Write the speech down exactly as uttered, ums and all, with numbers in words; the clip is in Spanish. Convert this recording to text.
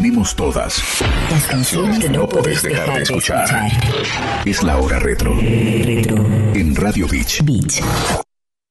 tenemos todas. Las canciones que no podés dejar de escuchar. Es la hora retro. Retro. En Radio Beach. Beach.